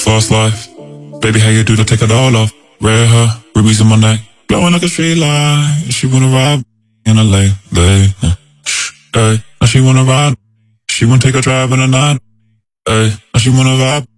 fast life. Baby, how you do to take it all off? Red hair, rubies in my neck, glowing like a street light. She wanna ride in LA, hey. Now she wanna ride. She wanna take a drive in the night, hey. Now she wanna vibe.